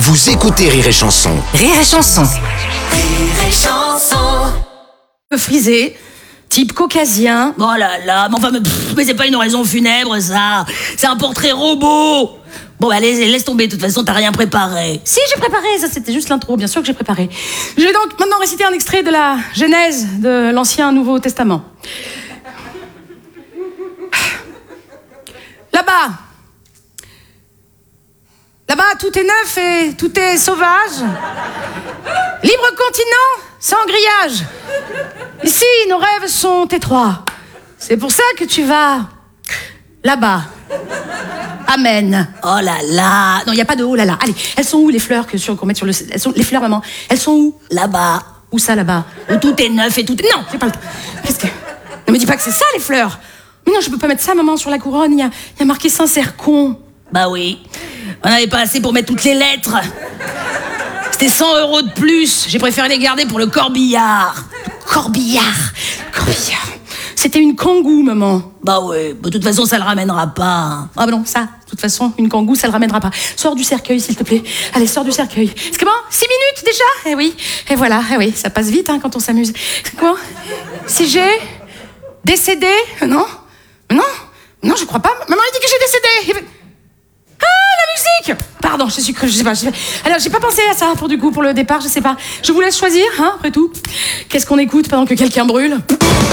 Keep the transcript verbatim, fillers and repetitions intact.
Vous écoutez Rire et Chanson. Rire et Chanson. Rire et Chanson. Peu frisé, type caucasien. Oh là là, mais enfin, mais, pff, mais c'est pas une oraison funèbre, ça. C'est un portrait robot. Bon, bah, allez, laisse tomber, de toute façon, t'as rien préparé. Si, j'ai préparé, ça c'était juste l'intro, bien sûr que j'ai préparé. Je vais donc maintenant réciter un extrait de la Genèse de l'Ancien Nouveau Testament. Là-bas, là-bas, tout est neuf et tout est sauvage. Libre continent, sans grillage. Ici, nos rêves sont étroits. C'est pour ça que tu vas là-bas. Amen. Oh là là. Non, il n'y a pas de oh là là. Allez, elles sont où les fleurs que sur, qu'on met sur le... Elles sont, les fleurs, maman, elles sont où? Là-bas. Où ça, là-bas? Où tout est neuf et tout est... Non, j'ai pas le temps. Qu'est-ce que... Ne me dis pas que c'est ça, les fleurs. Mais non, je peux pas mettre ça, maman, sur la couronne. Il y a, il y a marqué Saint-Cercon. Bah oui. On n'avait pas assez pour mettre toutes les lettres. C'était cent euros de plus. J'ai préféré les garder pour le corbillard. Corbillard. Corbillard. C'était une kangou, maman. Bah ouais, bah, de toute façon, ça le ramènera pas. Hein. Ah bah non, ça, de toute façon, une kangou, ça le ramènera pas. Sors du cercueil, s'il te plaît. Allez, sors du cercueil. C'est comment? Six minutes déjà? Eh oui, et voilà, eh oui, ça passe vite hein, quand on s'amuse. C'est quoi? Si j'ai décédé? Non? Non? Non, je crois pas. Maman, il dit que j'ai décédé. Ah, la musique! Pardon, je suis cru, je sais pas. Je sais pas. Alors, j'ai pas pensé à ça pour du coup, pour le départ, je sais pas. Je vous laisse choisir, hein, après tout. Qu'est-ce qu'on écoute pendant que quelqu'un brûle?